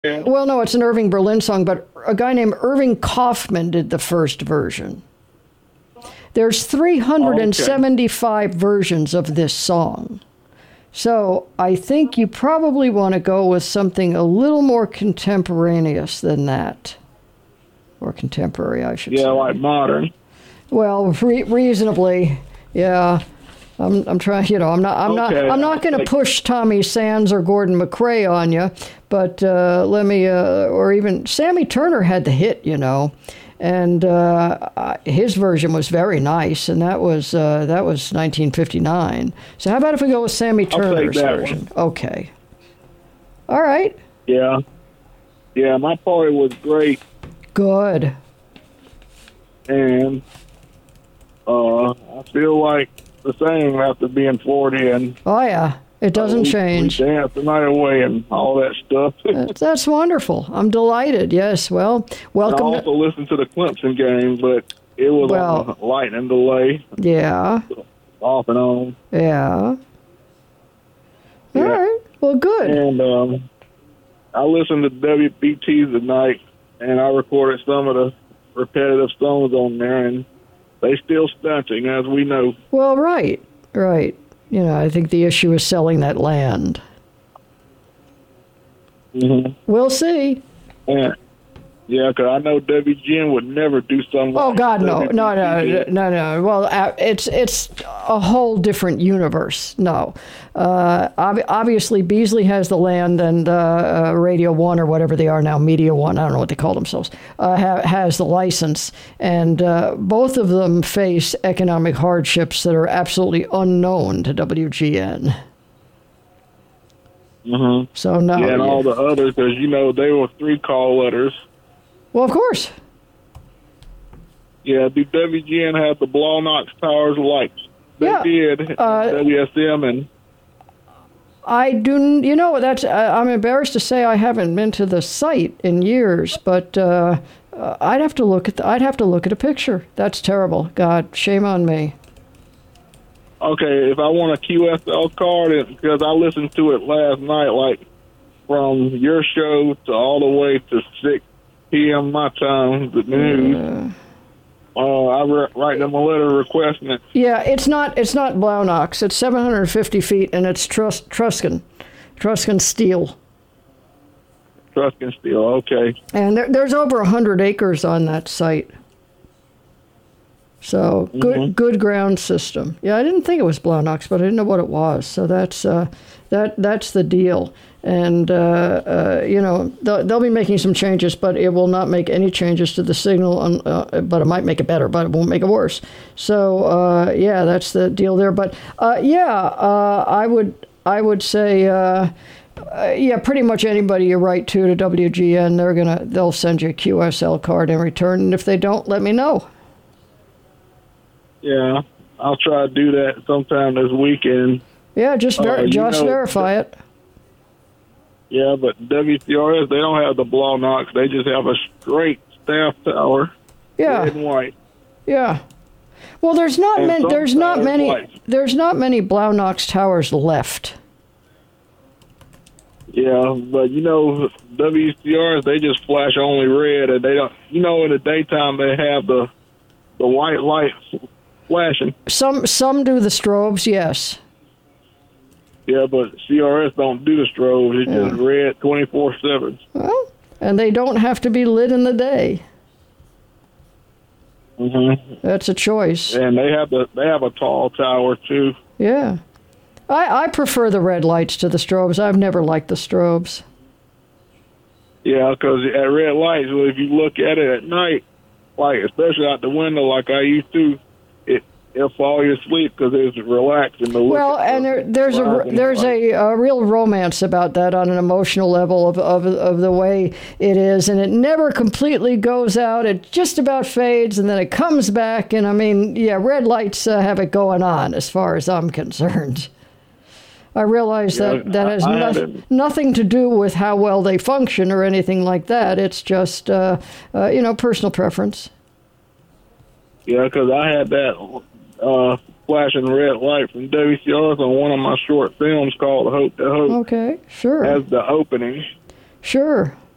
Well, no, it's an Irving Berlin song, but a guy named Irving Kaufman did the first version. There's 375 versions of this song. So I think you probably want to go with something a little more contemporaneous than that. Or contemporary, I should say. Yeah, like modern. Well, reasonably, yeah. I'm trying. I'm not going to push Tommy Sands or Gordon McRae on you, but let me. Or even Sammy Turner had the hit, and his version was very nice, and that was 1959. So how about if we go with Sammy Turner's version? One. Okay. All right. Yeah. Yeah, my party was great. Good. And I feel like the same after being 40 and oh yeah, it doesn't change. We dance the night away and all that stuff. That's wonderful. I'm delighted. Yes. Well, welcome. I also listened to the Clemson game, but it was on a lightning delay. Yeah. Off and on. Yeah. All right. Well, good. And I listened to WBT tonight, and I recorded some of the repetitive songs on there, and they still stunting, as we know. Well, right. I think the issue is selling that land. Mm-hmm. We'll see. Yeah, because I know WGN would never do something oh, like God, no. WBT. No. Well, it's a whole different universe. No. Obviously, Beasley has the land, and Radio 1, or whatever they are now, Media 1, I don't know what they call themselves, has the license. And both of them face economic hardships that are absolutely unknown to WGN. Mm-hmm. So, no. Yeah, and all the others, because, they were 3 call letters. Well, of course. Yeah, the WGN had the Blawnox Towers lights. They did. WSM and... I do, that's, I'm embarrassed to say I haven't been to the site in years, but I'd have to look at a picture. That's terrible. God, shame on me. Okay, if I want a QSL card, because I listened to it last night, like from your show to all the way to 6 p.m. my time, the news. I write them a letter requesting it. Yeah, it's not Blawnox. It's 750 feet, and it's Truscan steel. Truscan steel, okay. And there's over 100 acres on that site. So good ground system. Yeah, I didn't think it was Blawnox, but I didn't know what it was. So that's the deal. And they'll be making some changes, but it will not make any changes to the signal. But it might make it better, but it won't make it worse. So that's the deal there. But I would say. Pretty much anybody you write to WGN, they'll send you a QSL card in return, and if they don't, let me know. Yeah, I'll try to do that sometime this weekend. Yeah, just verify it. Yeah, but WCRS, they don't have the Blawnox. They just have a straight staff tower. Yeah. Red and white. Yeah. Well, there's not many Blawnox towers left. Yeah, but WCRs, they just flash only red, and they don't. In the daytime they have the white lights flashing. Some do the strobes, yes. Yeah, but CRS don't do the strobes. It's just red 24/7. Well, and they don't have to be lit in the day. Mm-hmm. That's a choice. And they have a tall tower too. Yeah. I prefer the red lights to the strobes. I've never liked the strobes. Yeah, because at red lights, if you look at it at night, like especially out the window like I used to, it'll fall you asleep because it's relaxing to look. Well, and there's a real romance about that on an emotional level of the way it is, and it never completely goes out. It just about fades, and then it comes back. And red lights have it going on as far as I'm concerned. I realize that has nothing to do with how well they function or anything like that. It's just, personal preference. Yeah, because I had that flashing red light from WCRS on one of my short films called Hope to Hope. Okay, sure. As the opening. Sure.